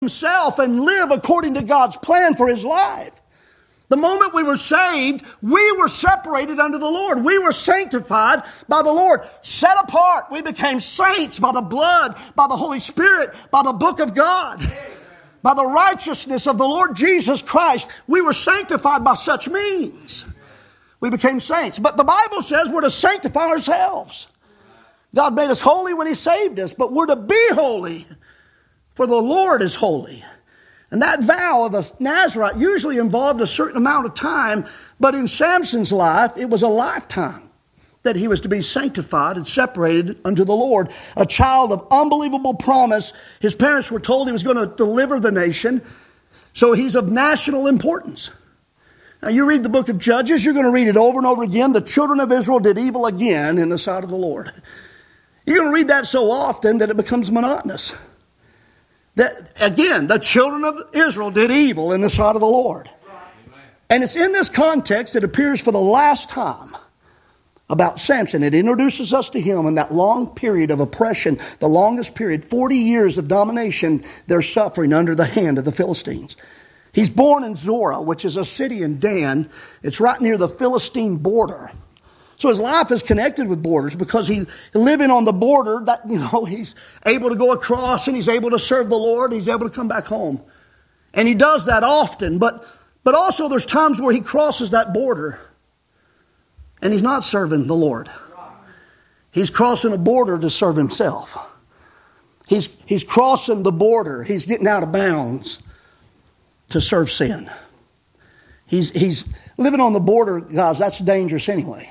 himself and live according to God's plan for his life. The moment we were saved, we were separated unto the Lord. We were sanctified by the Lord, set apart. We became saints by the blood, by the Holy Spirit, by the book of God, by the righteousness of the Lord Jesus Christ. We were sanctified by such means. We became saints. But the Bible says we're to sanctify ourselves. God made us holy when he saved us, but we're to be holy, for the Lord is holy. And that vow of a Nazarite usually involved a certain amount of time, but in Samson's life, it was a lifetime that he was to be sanctified and separated unto the Lord. A child of unbelievable promise. His parents were told he was going to deliver the nation, so he's of national importance. Now, you read the book of Judges, you're going to read it over and over again. The children of Israel did evil again in the sight of the Lord. You're going to read that so often that it becomes monotonous. That, again, the children of Israel did evil in the sight of the Lord. And it's in this context it appears for the last time about Samson. It introduces us to him in that long period of oppression, the longest period, 40 years of domination they're suffering under the hand of the Philistines. He's born in Zorah, which is a city in Dan. It's right near the Philistine border. So his life is connected with borders because he's living on the border that, he's able to go across and he's able to serve the Lord. He's able to come back home. And he does that often. But also there's times where he crosses that border and he's not serving the Lord. He's crossing a border to serve himself. He's crossing the border. He's getting out of bounds to serve sin. He's living on the border, guys. That's dangerous anyway.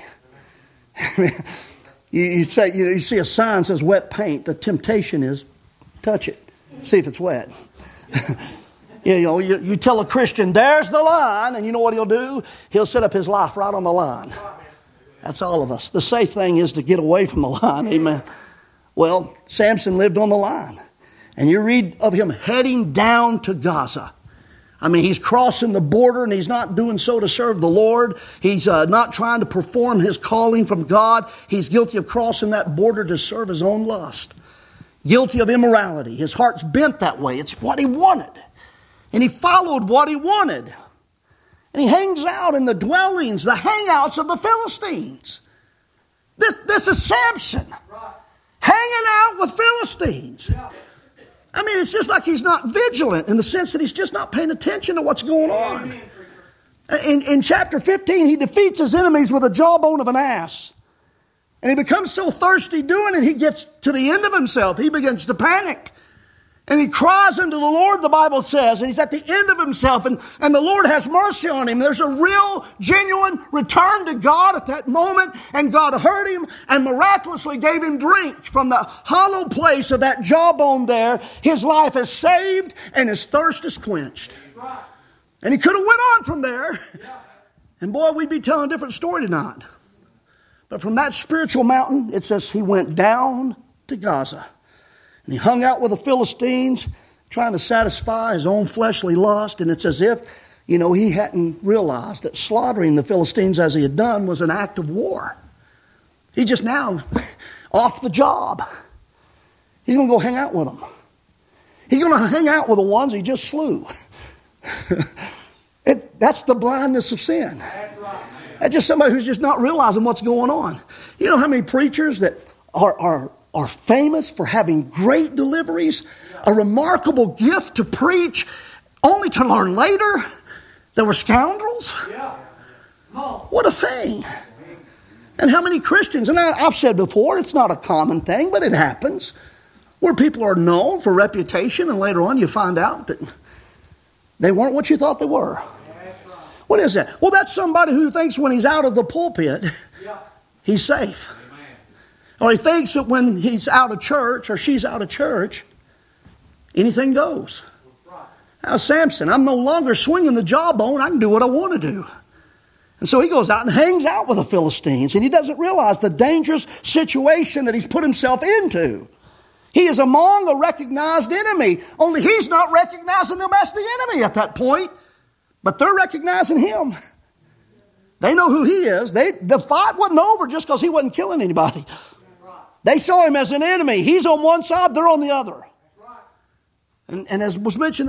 You see a sign that says wet paint. The temptation is touch it, see if it's wet. You tell a Christian there's the line, and you know what he'll do? He'll set up his life right on the line. That's all of us. The safe thing is to get away from the line. Amen. Well, Samson lived on the line, and you read of him heading down to Gaza. I mean, he's crossing the border and he's not doing so to serve the Lord. He's not trying to perform his calling from God. He's guilty of crossing that border to serve his own lust. Guilty of immorality. His heart's bent that way. It's what he wanted. And he followed what he wanted. And he hangs out in the dwellings, the hangouts of the Philistines. This is Samson. Hanging out with Philistines. I mean, it's just like he's not vigilant in the sense that he's just not paying attention to what's going on. In chapter 15, he defeats his enemies with a jawbone of an ass. And he becomes so thirsty doing it, he gets to the end of himself. He begins to panic. And he cries unto the Lord, the Bible says, and he's at the end of himself, and the Lord has mercy on him. There's a real, genuine return to God at that moment, and God heard him and miraculously gave him drink from the hollow place of that jawbone there. His life is saved, and his thirst is quenched. And he could have went on from there, and boy, we'd be telling a different story tonight. But from that spiritual mountain, it says he went down to Gaza. And he hung out with the Philistines, trying to satisfy his own fleshly lust. And it's as if, he hadn't realized that slaughtering the Philistines as he had done was an act of war. He just now off the job. He's going to go hang out with them. He's going to hang out with the ones he just slew. That's the blindness of sin. That's just somebody who's just not realizing what's going on. You know how many preachers that are famous for having great deliveries, a remarkable gift to preach, only to learn later they were scoundrels? What a thing. And how many Christians, and I've said before, it's not a common thing, but it happens, where people are known for reputation and later on you find out that they weren't what you thought they were. What is that? Well, that's somebody who thinks when he's out of the pulpit, he's safe. Or he thinks that when he's out of church or she's out of church, anything goes. Now, Samson, I'm no longer swinging the jawbone. I can do what I want to do. And so he goes out and hangs out with the Philistines. And he doesn't realize the dangerous situation that he's put himself into. He is among a recognized enemy. Only he's not recognizing them as the enemy at that point. But they're recognizing him. They know who he is. The fight wasn't over just because he wasn't killing anybody. They saw him as an enemy. He's on one side, they're on the other. And as was mentioned